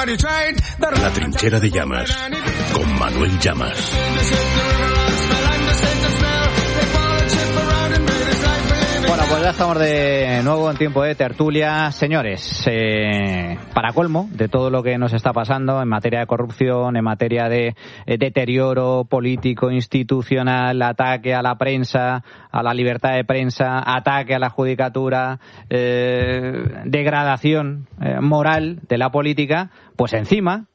La trinchera de Llamas, con Manuel Llamas. Bueno, pues ya estamos de nuevo en tiempo de tertulia. Señores, para colmo de todo lo que nos está pasando en materia de corrupción, en materia de deterioro político, institucional, ataque a la prensa, a la libertad de prensa, ataque a la judicatura, degradación moral de la política, pues encima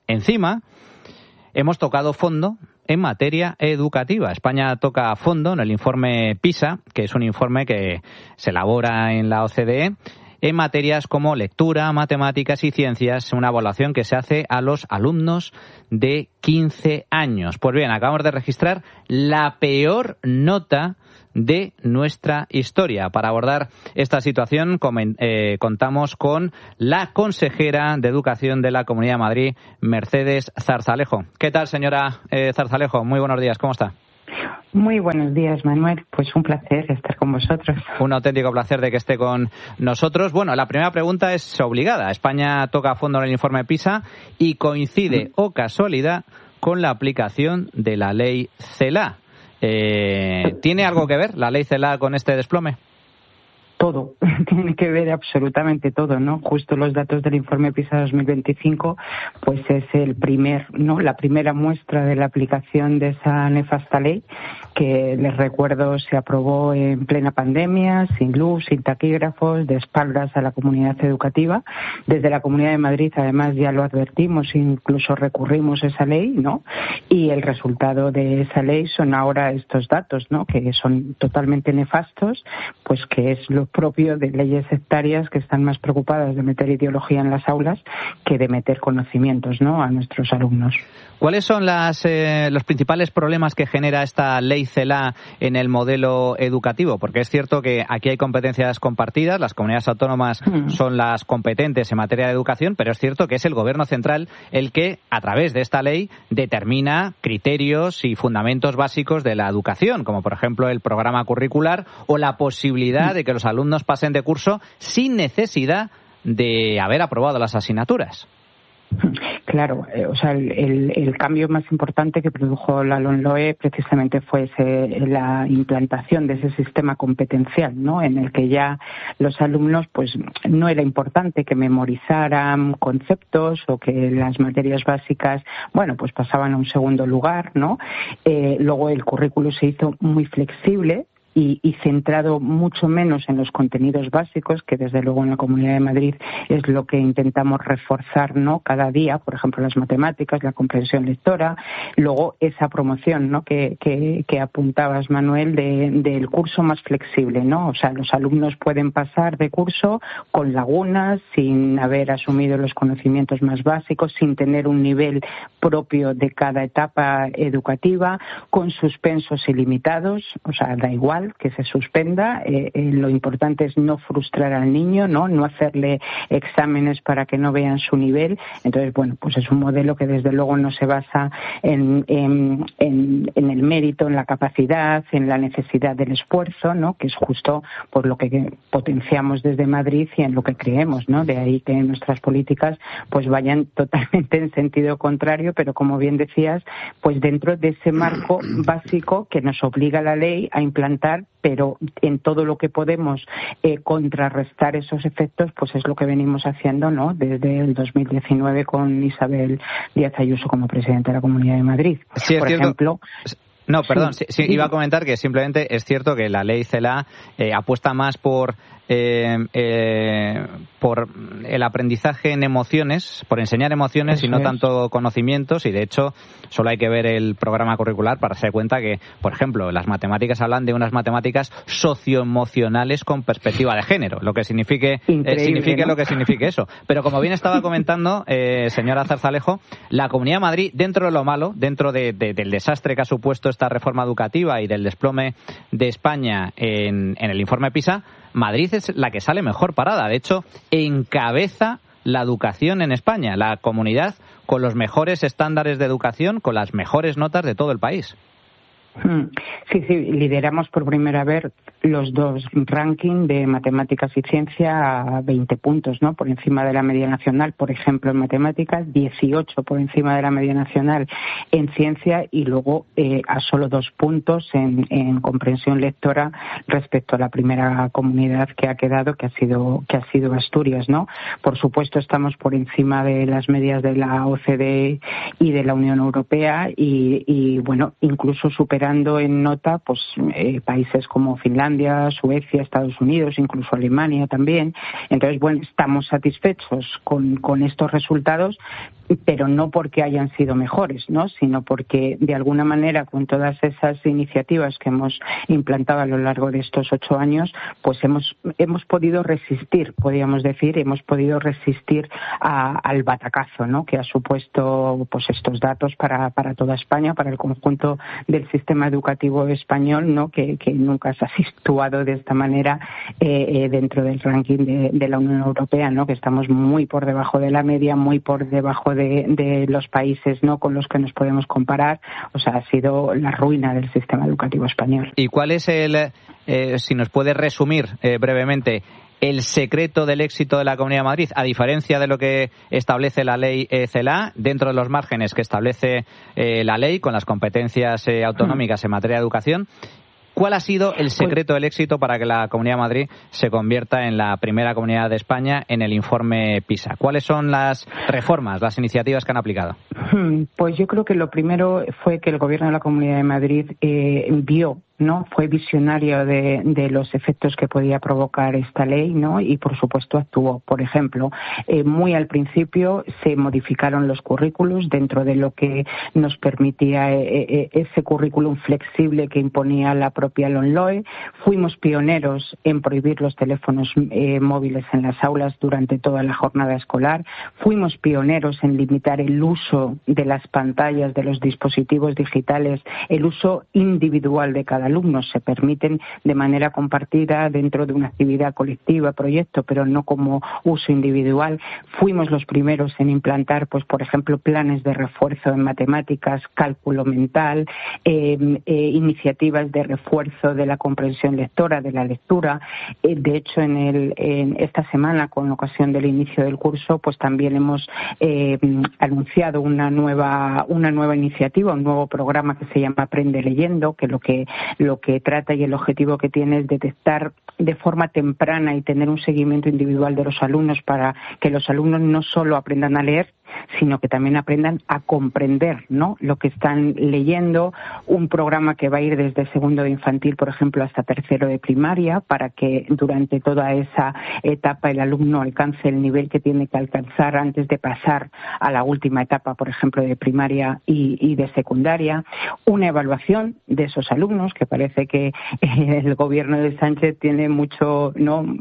hemos tocado fondo en materia educativa. España toca a fondo en el informe PISA, que es un informe que se elabora en la OCDE, en materias como lectura, matemáticas y ciencias, una evaluación que se hace a los alumnos de 15 años. Pues bien, acabamos de registrar la peor nota de nuestra historia. Para abordar esta situación contamos con la consejera de Educación de la Comunidad de Madrid, Mercedes Zarzalejo. ¿Qué tal, señora Zarzalejo? Muy buenos días, ¿cómo está? Muy buenos días, Manuel. Pues un placer estar con vosotros. Un auténtico placer de que esté con nosotros. Bueno, la primera pregunta es obligada. España toca a fondo en el informe PISA y coincide, o casualidad, con la aplicación de la ley CELA. ¿Tiene algo que ver la ley CELA con este desplome? Todo, tiene que ver absolutamente todo, ¿no? Justo los datos del informe PISA 2025, pues es la primera muestra de la aplicación de esa nefasta ley, que les recuerdo se aprobó en plena pandemia, sin luz, sin taquígrafos, de espaldas a la comunidad educativa. Desde la Comunidad de Madrid, además, ya lo advertimos, incluso recurrimos a esa ley, ¿no? Y el resultado de esa ley son ahora estos datos, ¿no? Que son totalmente nefastos, pues que es lo propio de leyes sectarias que están más preocupadas de meter ideología en las aulas que de meter conocimientos, ¿no?, a nuestros alumnos. ¿Cuáles son los principales problemas que genera esta ley CELA en el modelo educativo? Porque es cierto que aquí hay competencias compartidas, las comunidades autónomas son las competentes en materia de educación, pero es cierto que es el Gobierno central el que, a través de esta ley, determina criterios y fundamentos básicos de la educación, como por ejemplo el programa curricular o la posibilidad de que los alumnos pasen de curso sin necesidad de haber aprobado las asignaturas. Claro, el cambio más importante que produjo la LOMLOE precisamente fue la implantación de ese sistema competencial, ¿no?, en el que ya los alumnos, pues no era importante que memorizaran conceptos o que las materias básicas, bueno, pues pasaban a un segundo lugar, ¿no? Luego el currículo se hizo muy flexible y centrado mucho menos en los contenidos básicos, que desde luego en la Comunidad de Madrid es lo que intentamos reforzar, ¿no?, cada día, por ejemplo las matemáticas, la comprensión lectora, luego esa promoción, ¿no?, que apuntabas, Manuel, del curso más flexible, ¿no? O sea, los alumnos pueden pasar de curso con lagunas, sin haber asumido los conocimientos más básicos, sin tener un nivel propio de cada etapa educativa, con suspensos ilimitados, o sea, da igual que se suspenda, lo importante es no frustrar al niño, no hacerle exámenes para que no vean su nivel. Entonces, bueno, pues es un modelo que desde luego no se basa en el mérito, en la capacidad, en la necesidad del esfuerzo, ¿no?, que es justo por lo que potenciamos desde Madrid y en lo que creemos, ¿no? De ahí que nuestras políticas pues vayan totalmente en sentido contrario, pero como bien decías, pues dentro de ese marco básico que nos obliga la ley a implantar, pero en todo lo que podemos contrarrestar esos efectos, pues es lo que venimos haciendo, ¿no?, desde el 2019 con Isabel Díaz Ayuso como presidenta de la Comunidad de Madrid. Sí, por ejemplo. No, perdón, sí, iba a comentar que simplemente es cierto que la ley CELA apuesta más por el aprendizaje en emociones, por enseñar emociones y no tanto conocimientos, y de hecho solo hay que ver el programa curricular para darse cuenta que, por ejemplo, las matemáticas hablan de unas matemáticas socioemocionales con perspectiva de género, lo que signifique ¿no?, lo que signifique eso. Pero como bien estaba comentando, señora Zarzalejo, la Comunidad de Madrid, dentro de lo malo, dentro del desastre que ha supuesto esta reforma educativa y del desplome de España en el informe PISA, Madrid es la que sale mejor parada. De hecho, encabeza la educación en España, la comunidad con los mejores estándares de educación, con las mejores notas de todo el país. Sí, lideramos por primera vez los dos rankings de matemáticas y ciencia a 20 puntos, ¿no? Por encima de la media nacional, por ejemplo, en matemáticas, 18 por encima de la media nacional en ciencia y luego a solo 2 puntos en comprensión lectora respecto a la primera comunidad que ha quedado, que ha sido Asturias, ¿no? Por supuesto, estamos por encima de las medias de la OCDE y de la Unión Europea y bueno, incluso superando en nota pues países como Finlandia, Suecia, Estados Unidos, incluso Alemania también. Entonces, bueno, estamos satisfechos con estos resultados, pero no porque hayan sido mejores, ¿no? Sino porque de alguna manera con todas esas iniciativas que hemos implantado a lo largo de estos 8 años, pues hemos podido resistir, podríamos decir, al batacazo, ¿no? Que ha supuesto pues estos datos para toda España, para el conjunto del sistema educativo español, ¿no? Que nunca se ha situado de esta manera dentro del ranking de la Unión Europea, ¿no? Que estamos muy por debajo de la media, muy por debajo de los países, ¿no? Con los que nos podemos comparar. O sea, ha sido la ruina del sistema educativo español. ¿Y cuál es si nos puede resumir brevemente, el secreto del éxito de la Comunidad de Madrid, a diferencia de lo que establece la ley CELA, dentro de los márgenes que establece la ley con las competencias autonómicas en materia de educación? ¿Cuál ha sido el secreto del éxito para que la Comunidad de Madrid se convierta en la primera comunidad de España en el informe PISA? ¿Cuáles son las reformas, las iniciativas que han aplicado? Pues yo creo que lo primero fue que el Gobierno de la Comunidad de Madrid vio, ¿no? Fue visionario de los efectos que podía provocar esta ley, ¿no? Y por supuesto actuó. Por ejemplo, muy al principio se modificaron los currículos dentro de lo que nos permitía ese currículum flexible que imponía la propia LOMLOE. Fuimos pioneros en prohibir los teléfonos móviles en las aulas durante toda la jornada escolar. Fuimos pioneros en limitar el uso de las pantallas, de los dispositivos digitales, el uso individual de cada alumno. Se permiten de manera compartida dentro de una actividad colectiva, proyecto, pero no como uso individual. Fuimos los primeros en implantar, pues por ejemplo, planes de refuerzo en matemáticas, cálculo mental, iniciativas de refuerzo de la comprensión lectora, de la lectura. De hecho, en esta semana, con ocasión del inicio del curso, pues también hemos anunciado una nueva iniciativa, un nuevo programa que se llama Aprende Leyendo, que lo que trata y el objetivo que tiene es detectar de forma temprana y tener un seguimiento individual de los alumnos para que los alumnos no solo aprendan a leer, sino que también aprendan a comprender, ¿no?, lo que están leyendo. Un programa que va a ir desde segundo de infantil, por ejemplo, hasta tercero de primaria, para que durante toda esa etapa el alumno alcance el nivel que tiene que alcanzar antes de pasar a la última etapa, por ejemplo, de primaria y de secundaria. Una evaluación de esos alumnos, que parece que el gobierno de Sánchez tiene mucha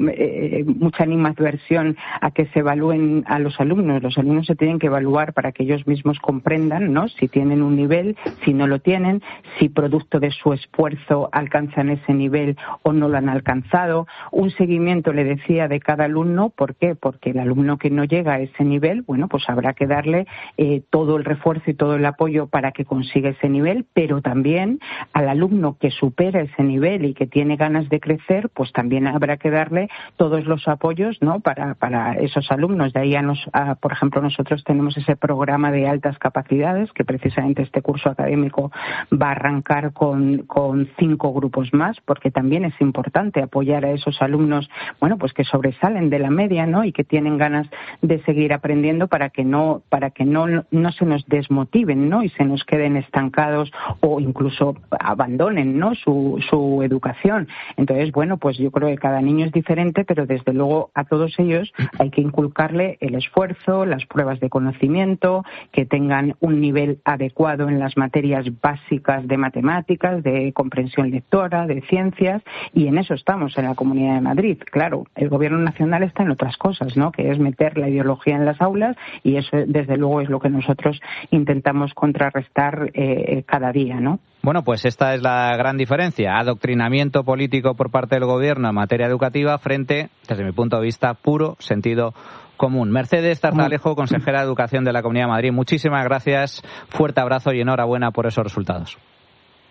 animadversión a que se evalúen a los alumnos. Los alumnos se tienen que evaluar para que ellos mismos comprendan, ¿no?, si tienen un nivel, si no lo tienen, si producto de su esfuerzo alcanzan ese nivel o no lo han alcanzado. Un seguimiento, le decía, de cada alumno. ¿Por qué? Porque el alumno que no llega a ese nivel, bueno, pues habrá que darle todo el refuerzo y todo el apoyo para que consiga ese nivel, pero también al alumno que supera ese nivel y que tiene ganas de crecer, pues también habrá que darle todos los apoyos, ¿no?, para esos alumnos. De ahí por ejemplo, nosotros tenemos ese programa de altas capacidades, que precisamente este curso académico va a arrancar con 5 grupos más, porque también es importante apoyar a esos alumnos, bueno, pues que sobresalen de la media, ¿no?, y que tienen ganas de seguir aprendiendo para que no se nos desmotiven, ¿no?, y se nos queden estancados o incluso abandonen, ¿no?, su educación. Entonces, bueno, pues yo creo que cada niño es diferente, pero desde luego a todos ellos hay que inculcarle el esfuerzo, las pruebas de conocimiento, que tengan un nivel adecuado en las materias básicas de matemáticas, de comprensión lectora, de ciencias, y en eso estamos en la Comunidad de Madrid. Claro, el Gobierno nacional está en otras cosas, ¿no?, que es meter la ideología en las aulas, y eso desde luego es lo que nosotros intentamos contrarrestar cada día, ¿no? Bueno, pues esta es la gran diferencia. Adoctrinamiento político por parte del Gobierno en materia educativa frente, desde mi punto de vista, puro sentido común. Mercedes Tarzalejo, consejera de Educación de la Comunidad de Madrid, muchísimas gracias, fuerte abrazo y enhorabuena por esos resultados.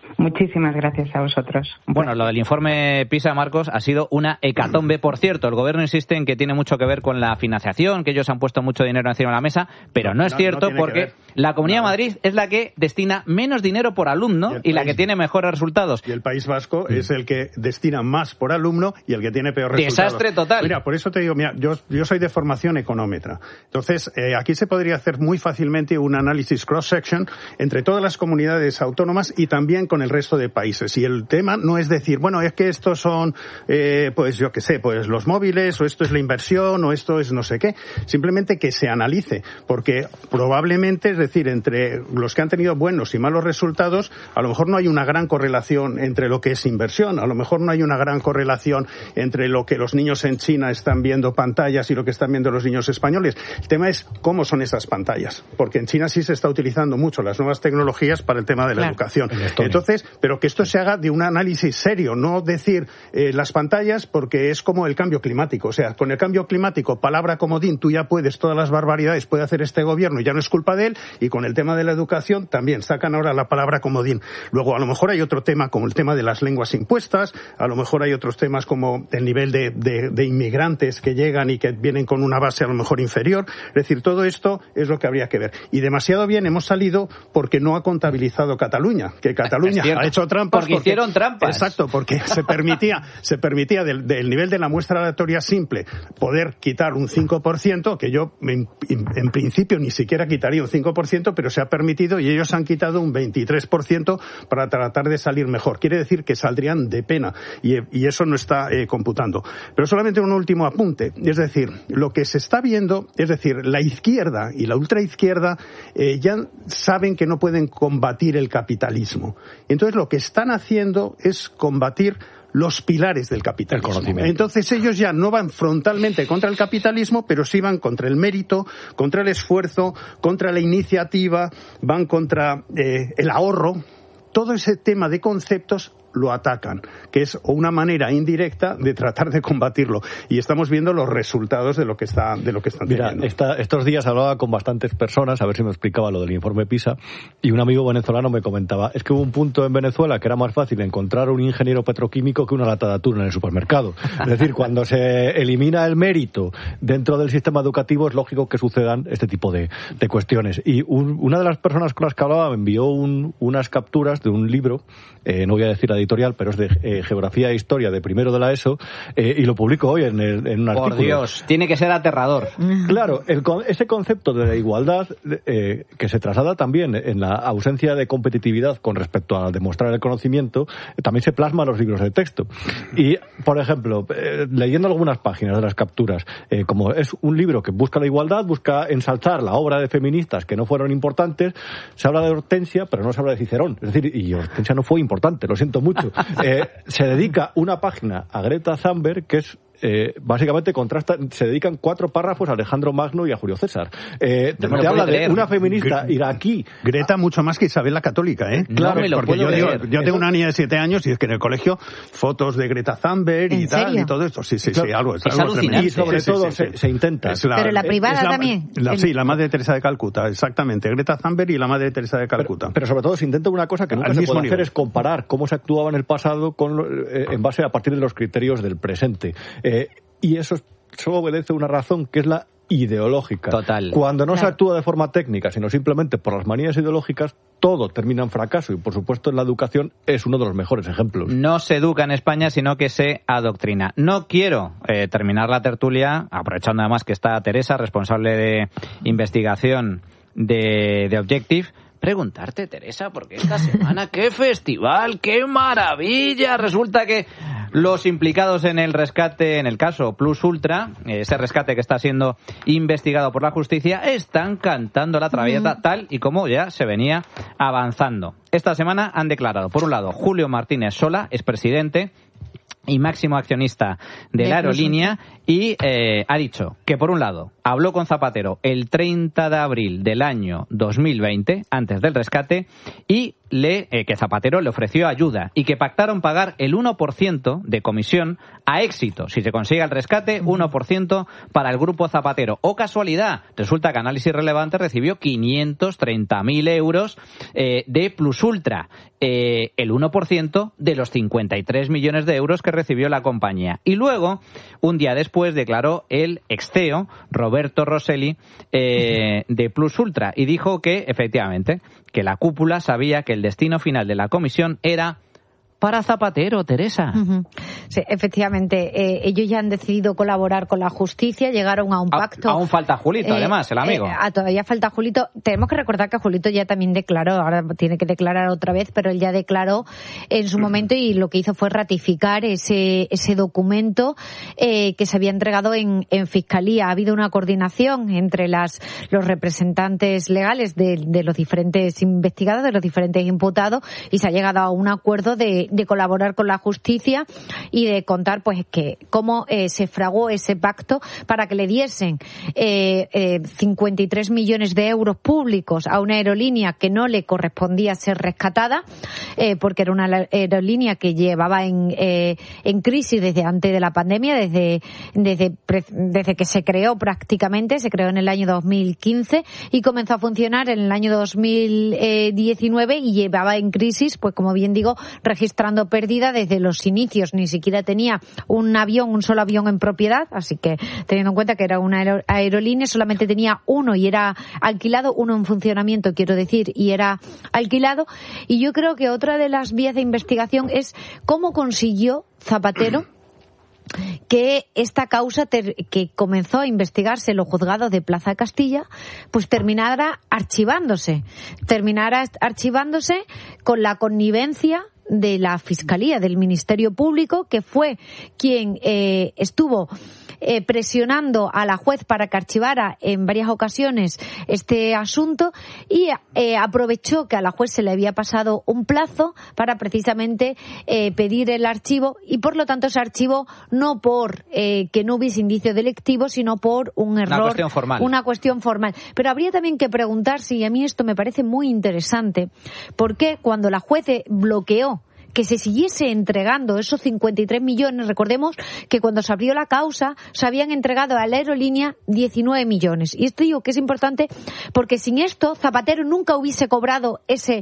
Muchísimas gracias a vosotros. Bueno, lo del informe PISA, Marcos, ha sido una hecatombe. Por cierto, el gobierno insiste en que tiene mucho que ver con la financiación, que ellos han puesto mucho dinero encima de la mesa, pero no es cierto, porque la Comunidad de Madrid es la que destina menos dinero por alumno y la que tiene mejores resultados. Y el País Vasco es el que destina más por alumno y el que tiene peor resultados. Desastre total. Mira, por eso te digo, mira, yo soy de formación económetra. Entonces, aquí se podría hacer muy fácilmente un análisis cross-section entre todas las comunidades autónomas y también con el resto de países. Y el tema no es decir, bueno, es que estos son, pues yo qué sé, pues los móviles, o esto es la inversión, o esto es no sé qué. Simplemente que se analice, porque probablemente, es decir, entre los que han tenido buenos y malos resultados, a lo mejor no hay una gran correlación entre lo que es inversión, a lo mejor no hay una gran correlación entre lo que los niños en China están viendo pantallas y lo que están viendo los niños españoles. El tema es cómo son esas pantallas, porque en China sí se está utilizando mucho las nuevas tecnologías para el tema de la educación. Entonces, pero que esto se haga de un análisis serio, no decir las pantallas, porque es como el cambio climático. O sea, con el cambio climático, palabra comodín, tú ya puedes, todas las barbaridades puede hacer este gobierno y ya no es culpa de él, y con el tema de la educación también sacan ahora la palabra comodín. Luego, a lo mejor hay otro tema como el tema de las lenguas impuestas, a lo mejor hay otros temas como el nivel de inmigrantes que llegan y que vienen con una base a lo mejor inferior. Es decir, todo esto es lo que habría que ver. Y demasiado bien hemos salido porque no ha contabilizado Cataluña, que Cataluña ha hecho trampas. Porque hicieron trampas. Exacto, porque se permitía del nivel de la muestra aleatoria simple poder quitar un 5%, que yo en principio ni siquiera quitaría un 5%, pero se ha permitido y ellos han quitado un 23% para tratar de salir mejor. Quiere decir que saldrían de pena y eso no está computando. Pero solamente un último apunte, es decir, lo que se está viendo, es decir, la izquierda y la ultraizquierda ya saben que no pueden combatir el capitalismo. Entonces lo que están haciendo es combatir los pilares del capitalismo. Entonces ellos ya no van frontalmente contra el capitalismo, pero sí van contra el mérito, contra el esfuerzo, contra la iniciativa, van contra el ahorro. Todo ese tema de conceptos lo atacan, que es una manera indirecta de tratar de combatirlo. Y estamos viendo los resultados de lo que están teniendo. Estos días hablaba con bastantes personas, a ver si me explicaba lo del informe PISA, y un amigo venezolano me comentaba, es que hubo un punto en Venezuela que era más fácil encontrar un ingeniero petroquímico que una lata de atún en el supermercado. Es decir, cuando se elimina el mérito dentro del sistema educativo, es lógico que sucedan este tipo de cuestiones. Y una de las personas con las que hablaba me envió unas capturas de un libro, no voy a decir la editorial, pero es de Geografía e Historia de primero de la ESO, y lo publico hoy en un artículo. Por Dios, tiene que ser aterrador. Claro, ese concepto de la igualdad que se traslada también en la ausencia de competitividad con respecto a demostrar el conocimiento, también se plasma en los libros de texto. Y, por ejemplo, leyendo algunas páginas de las capturas, como es un libro que busca la igualdad, busca ensalzar la obra de feministas que no fueron importantes, se habla de Hortensia, pero no se habla de Cicerón. Es decir, y Hortensia no fue importante, lo siento mucho. Se dedica una página a Greta Thunberg, que es básicamente se dedican 4 párrafos a Alejandro Magno y a Julio César. Te habla de una feminista iraquí. Greta mucho más que Isabel la Católica, ¿eh? Claro, porque yo tengo una niña de 7 años y es que en el colegio fotos de Greta Thunberg y tal y todo esto. Sí, algo es alucinante. Y sobre todo se intenta. Pero la privada también. Sí, la Madre Teresa de Calcuta, exactamente. Greta Thunberg y la Madre Teresa de Calcuta. Pero sobre todo se intenta una cosa que nunca se puede hacer, es comparar cómo se actuaba en el pasado en base a partir de los criterios del presente. Y eso solo obedece una razón, que es la ideológica. Total. Cuando no se actúa de forma técnica, sino simplemente por las manías ideológicas, todo termina en fracaso. Y, por supuesto, en la educación es uno de los mejores ejemplos. No se educa en España, sino que se adoctrina. No quiero terminar la tertulia, aprovechando además que está Teresa, responsable de investigación de Objective, preguntarte, Teresa, porque esta semana, ¡qué festival! ¡Qué maravilla! Resulta que los implicados en el rescate, en el caso Plus Ultra, ese rescate que está siendo investigado por la justicia, están cantando la traviata tal y como ya se venía avanzando. Esta semana han declarado, por un lado, Julio Martínez Sola, expresidente y máximo accionista de la aerolínea, y ha dicho que, por un lado, habló con Zapatero el 30 de abril del año 2020, antes del rescate, y que Zapatero le ofreció ayuda y que pactaron pagar el 1% de comisión a éxito. Si se consigue el rescate, 1% para el grupo Zapatero. ¡Oh, casualidad! Resulta que Análisis Relevante recibió 530.000 euros de Plus Ultra, el 1% de los 53 millones de euros que recibió la compañía. Y luego, un día después, declaró el ex-CEO, Roberto Rosselli, de Plus Ultra, y dijo que, efectivamente, que la cúpula sabía que el destino final de la comisión era para Zapatero, Teresa. Sí, efectivamente, ellos ya han decidido colaborar con la justicia, llegaron a un pacto. Aún falta Julito, además, el amigo. Todavía falta Julito. Tenemos que recordar que Julito ya también declaró, ahora tiene que declarar otra vez, pero él ya declaró en su momento y lo que hizo fue ratificar ese documento que se había entregado en Fiscalía. Ha habido una coordinación entre los representantes legales de los diferentes investigados, de los diferentes imputados, y se ha llegado a un acuerdo de colaborar con la justicia y de contar pues que cómo se fraguó ese pacto para que le diesen 53 millones de euros públicos a una aerolínea que no le correspondía ser rescatada, porque era una aerolínea que llevaba en crisis desde antes de la pandemia, desde que se creó prácticamente, se creó en el año 2015 y comenzó a funcionar en el año 2019 y llevaba en crisis, pues como bien digo, registrando pérdida desde los inicios. Ni siquiera tenía un solo avión en propiedad, así que teniendo en cuenta que era una aerolínea, solamente tenía uno y era alquilado, uno en funcionamiento, quiero decir, y era alquilado. Y yo creo que otra de las vías de investigación es cómo consiguió Zapatero que esta causa que comenzó a investigarse en los juzgados de Plaza de Castilla, pues terminara archivándose con la connivencia de la Fiscalía, del Ministerio Público, que fue quien estuvo presionando a la juez para que archivara en varias ocasiones este asunto y aprovechó que a la juez se le había pasado un plazo para precisamente pedir el archivo y por lo tanto se archivó no por que no hubiese indicio delictivo, sino por un error, una cuestión formal. Pero habría también que preguntarse, y a mí esto me parece muy interesante, ¿por qué cuando la juez bloqueó que se siguiese entregando esos 53 millones, recordemos que cuando se abrió la causa se habían entregado a la aerolínea 19 millones. Y esto digo que es importante porque sin esto Zapatero nunca hubiese cobrado ese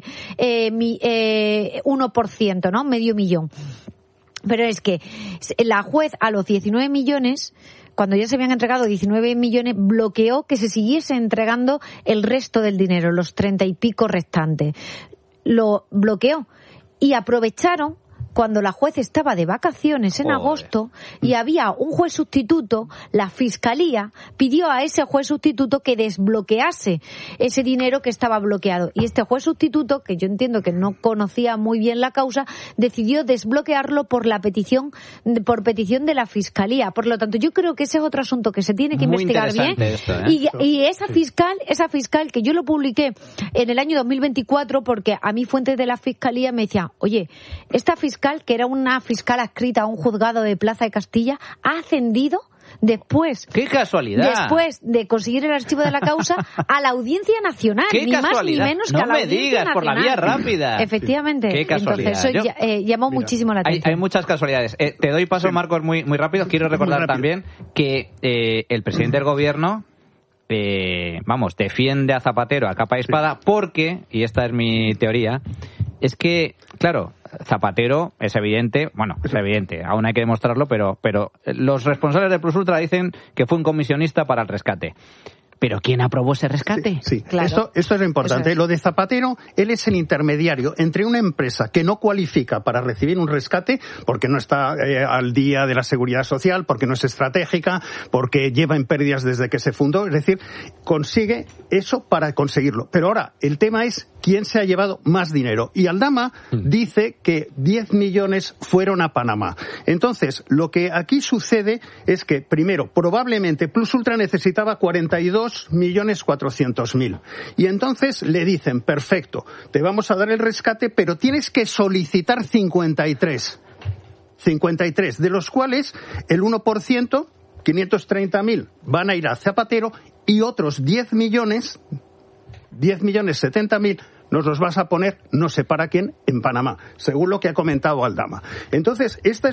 1%, ¿no? Medio millón. Pero es que la juez a los 19 millones, cuando ya se habían entregado 19 millones, bloqueó que se siguiese entregando el resto del dinero, los 30 y pico restantes. Lo bloqueó. Y aprovecharon cuando la juez estaba de vacaciones en agosto y había un juez sustituto, la Fiscalía pidió a ese juez sustituto que desbloquease ese dinero que estaba bloqueado. Y este juez sustituto, que yo entiendo que no conocía muy bien la causa, decidió desbloquearlo por petición de la Fiscalía. Por lo tanto, yo creo que ese es otro asunto que se tiene que investigar bien. Esto, y esa fiscal, que yo lo publiqué en el año 2024, porque a mí fuentes de la Fiscalía me decían, oye, esta fiscal, que era una fiscal adscrita a un juzgado de Plaza de Castilla, ha ascendido después. ¡Qué casualidad! Después de conseguir el archivo de la causa a la Audiencia Nacional. ¡Qué ni casualidad! Más ni menos que a la Audiencia Audiencia Nacional. No me digas, por la vía rápida. Efectivamente. ¡Qué casualidad! Entonces eso llamó muchísimo la atención. Hay muchas casualidades. Te doy paso, Marcos, muy rápido. Quiero recordar también que el presidente del Gobierno defiende a Zapatero a capa y espada porque, y esta es mi teoría, es que, claro, Zapatero es evidente, aún hay que demostrarlo, pero los responsables de Plus Ultra dicen que fue un comisionista para el rescate. ¿Pero quién aprobó ese rescate? Sí. Claro. Esto es lo importante. Lo de Zapatero, él es el intermediario entre una empresa que no cualifica para recibir un rescate porque no está al día de la seguridad social, porque no es estratégica, porque lleva en pérdidas desde que se fundó. Es decir, consigue eso para conseguirlo. Pero ahora, el tema es quién se ha llevado más dinero. Y Aldama dice que 10 millones fueron a Panamá. Entonces, lo que aquí sucede es que, primero, probablemente Plus Ultra necesitaba 42.400.000. Y entonces le dicen, perfecto, te vamos a dar el rescate, pero tienes que solicitar 53, de los cuales el 1%, 530.000, van a ir a Zapatero y otros 10.070.000 nos los vas a poner, no sé para quién, en Panamá, según lo que ha comentado Aldama. Entonces, esta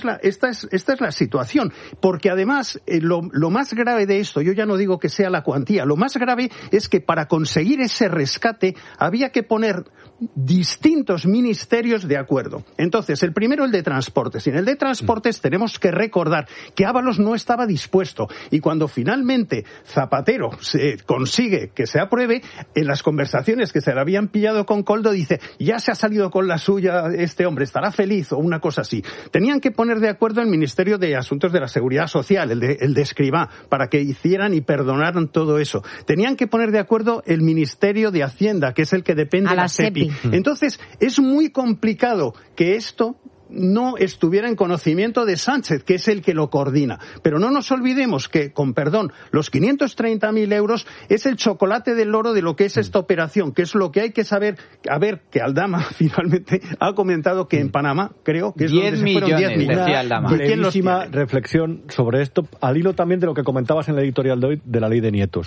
es la situación, porque además, lo más grave de esto, yo ya no digo que sea la cuantía, lo más grave es que para conseguir ese rescate había que poner distintos ministerios de acuerdo. Entonces, el primero, el de Transportes. Y en el de Transportes tenemos que recordar que Ábalos no estaba dispuesto. Y cuando finalmente Zapatero se consigue que se apruebe, en las conversaciones que se le habían pillado con Koldo, dice, ya se ha salido con la suya este hombre, estará feliz, o una cosa así. Tenían que poner de acuerdo el Ministerio de Asuntos de la Seguridad Social, el de Escrivá, para que hicieran y perdonaran todo eso. Tenían que poner de acuerdo el Ministerio de Hacienda, que es el que depende de la SEPI. Entonces, es muy complicado que esto no estuviera en conocimiento de Sánchez, que es el que lo coordina. Pero no nos olvidemos que, con perdón, los 530.000 euros es el chocolate del loro de lo que es esta operación, que es lo que hay que saber. A ver, que Aldama finalmente ha comentado que en Panamá, creo que es donde se fueron 10 millones. Decía Aldama. Brevísima reflexión sobre esto, al hilo también de lo que comentabas en el editorial de hoy de la ley de Nietos.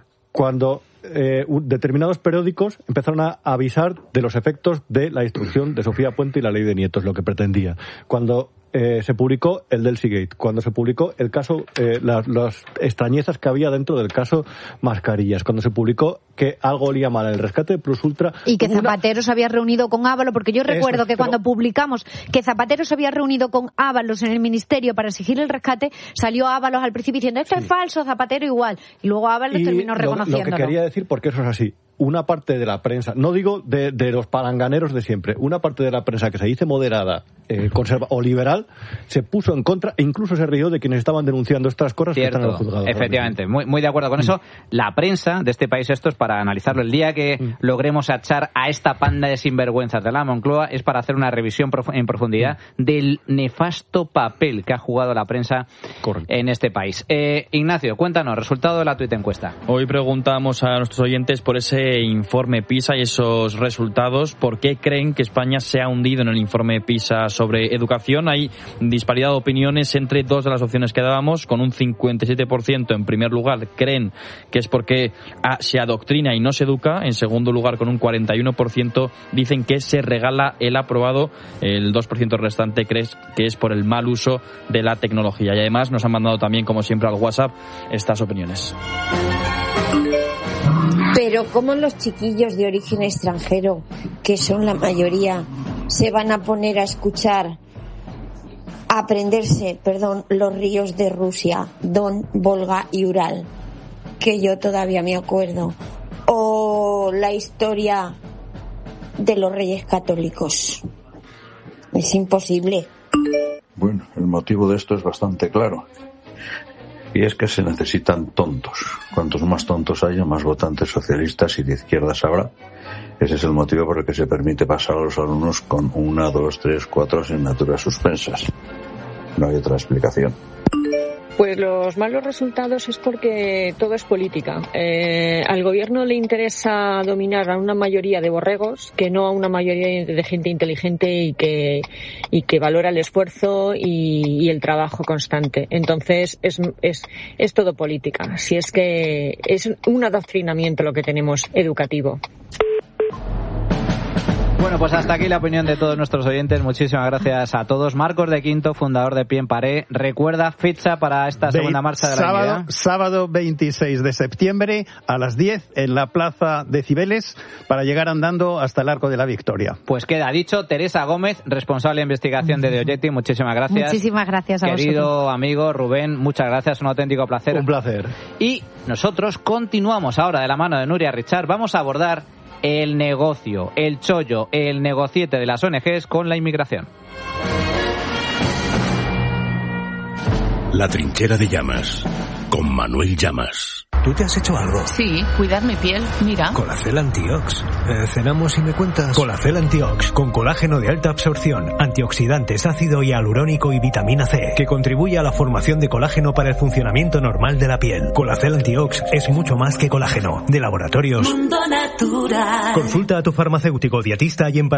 Cuando determinados periódicos empezaron a avisar de los efectos de la instrucción de Sofía Puente y la ley de Nietos, lo que pretendía. Cuando se publicó el del Seagate, cuando se publicó el caso, las extrañezas que había dentro del caso Mascarillas, cuando se publicó que algo olía mal en el rescate de Plus Ultra. Y que Zapatero se había reunido con Ábalos, porque yo recuerdo que cuando publicamos que Zapatero se había reunido con Ábalos en el ministerio para exigir el rescate, salió Ábalos al principio diciendo esto es falso, Zapatero igual. Y luego Ábalos terminó reconociéndolo. Lo que quería decir, porque eso es así, una parte de la prensa, no digo de los palanganeros de siempre, una parte de la prensa que se dice moderada, conserva o liberal, se puso en contra e incluso se rió de quienes estaban denunciando estas cosas. Cierto, que están en el juzgado. Efectivamente, muy de acuerdo con eso. La prensa de este país, esto es para analizarlo. El día que logremos echar a esta panda de sinvergüenzas de la Moncloa es para hacer una revisión en profundidad del nefasto papel que ha jugado la prensa en este país. Ignacio, cuéntanos, resultado de la tuitencuesta. Hoy preguntamos a nuestros oyentes por ese informe PISA y esos resultados. ¿Por qué creen que España se ha hundido en el informe PISA sobre educación? Hay disparidad de opiniones entre dos de las opciones que dábamos. Con un 57% en primer lugar creen que es porque se adoctrina y no se educa. En segundo lugar, con un 41% dicen que se regala el aprobado. El 2% restante cree que es por el mal uso de la tecnología. Y además nos han mandado también, como siempre, al WhatsApp estas opiniones. Pero ¿cómo los chiquillos de origen extranjero, que son la mayoría, se van a poner a escuchar, a aprenderse, los ríos de Rusia, Don, Volga y Ural, que yo todavía me acuerdo, o la historia de los Reyes Católicos? Es imposible. Bueno, el motivo de esto es bastante claro. Y es que se necesitan tontos. Cuantos más tontos haya, más votantes socialistas y de izquierdas habrá. Ese es el motivo por el que se permite pasar a los alumnos con 1, 2, 3, 4 asignaturas suspensas. No hay otra explicación. Pues los malos resultados es porque todo es política. Al gobierno le interesa dominar a una mayoría de borregos que no a una mayoría de gente inteligente y que valora el esfuerzo y el trabajo constante. Entonces es todo política. Si es que es un adoctrinamiento lo que tenemos educativo. Bueno, pues hasta aquí la opinión de todos nuestros oyentes. Muchísimas gracias a todos. Marcos de Quinto, fundador de Pie en Pared. Recuerda fecha para esta segunda marcha de la Unidad. Sábado 26 de septiembre a las 10 en la Plaza de Cibeles para llegar andando hasta el Arco de la Victoria. Pues queda dicho. Teresa Gómez, responsable de investigación de Deoyetti. Muchísimas gracias. Muchísimas gracias a vosotros. Querido amigo Rubén, muchas gracias. Un auténtico placer. Un placer. Y nosotros continuamos ahora de la mano de Nuria Richard. Vamos a abordar el negocio, el chollo, el negociete de las ONGs con la inmigración. La trinchera de Llamas, con Manuel Llamas. ¿Tú te has hecho algo? Sí, cuidar mi piel, mira. Colacel Antiox. ¿Cenamos y me cuentas? Colacel Antiox, con colágeno de alta absorción, antioxidantes, ácido hialurónico y vitamina C, que contribuye a la formación de colágeno para el funcionamiento normal de la piel. Colacel Antiox es mucho más que colágeno. De Laboratorios Mundo Natural. Consulta a tu farmacéutico dietista y en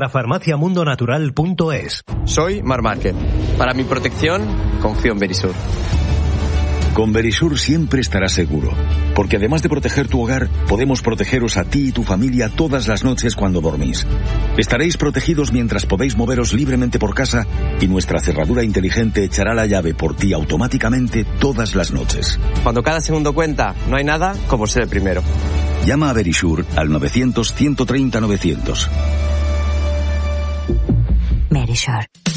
parafarmaciamundonatural.es. Soy Mar Márquez. Para mi protección, confío en Verisur. Con Verisure siempre estarás seguro, porque además de proteger tu hogar, podemos protegeros a ti y tu familia todas las noches cuando dormís. Estaréis protegidos mientras podéis moveros libremente por casa y nuestra cerradura inteligente echará la llave por ti automáticamente todas las noches. Cuando cada segundo cuenta, no hay nada como ser el primero. Llama a Verisure al 900 130 900. Verisure.